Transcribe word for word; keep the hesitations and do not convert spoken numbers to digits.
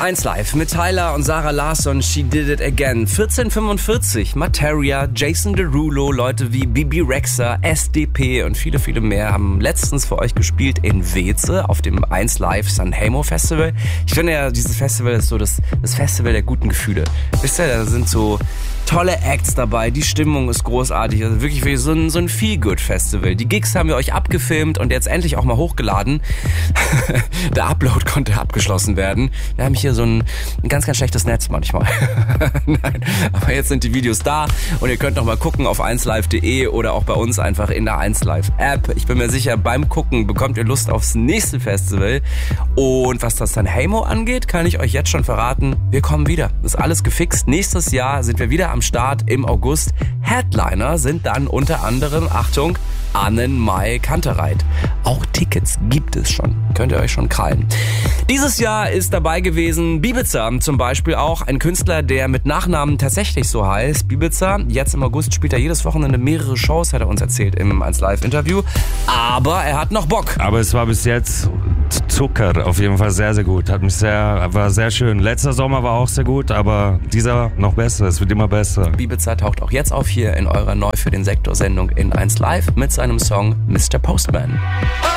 eins Live mit Tyler und Sarah Larsson, She Did It Again. vierzehn fünfundvierzig, Materia, Jason Derulo, Leute wie Bibi Rexha, S D P und viele, viele mehr haben letztens für euch gespielt in Weze auf dem eins Live Sanremo Festival. Ich finde ja, dieses Festival ist so das, das Festival der guten Gefühle. Wisst ihr, da sind so tolle Acts dabei, die Stimmung ist großartig, also wirklich wie so ein, so ein Feel-Good-Festival. Die Gigs haben wir euch abgefilmt und jetzt endlich auch mal hochgeladen. Der Upload konnte abgeschlossen werden. Wir haben hier so ein, ein ganz, ganz schlechtes Netz manchmal. Nein, aber jetzt sind die Videos da und ihr könnt noch mal gucken auf eins live punkt de oder auch bei uns einfach in der eins Live App. Ich bin mir sicher, beim Gucken bekommt ihr Lust aufs nächste Festival. Und was das Sanremo angeht, kann ich euch jetzt schon verraten, wir kommen wieder. Ist alles gefixt. Nächstes Jahr sind wir wieder am Start im August. Headliner sind dann unter anderem, Achtung, Annen-Mai Kantereit. Auch Tickets gibt es schon. Könnt ihr euch schon krallen. Dieses Jahr ist dabei gewesen Bibiza zum Beispiel auch. Ein Künstler, der mit Nachnamen tatsächlich so heißt. Bibiza. Jetzt im August spielt er jedes Wochenende mehrere Shows, hat er uns erzählt im eins Live Interview. Aber er hat noch Bock. Aber es war bis jetzt Zucker. Auf jeden Fall sehr, sehr gut. Hat mich sehr, war sehr schön. Letzter Sommer war auch sehr gut, aber dieser noch besser. Es wird immer besser. Bibiza taucht auch jetzt auf hier in eurer Neu für den Sektor Sendung in eins Live mit seinem Song Mister Postman.